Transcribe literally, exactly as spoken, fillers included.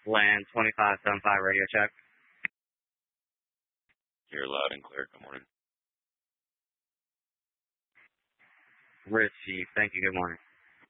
Land twenty-five seventy-five radio check. You're loud and clear. Good morning. Richie, thank you. Good morning.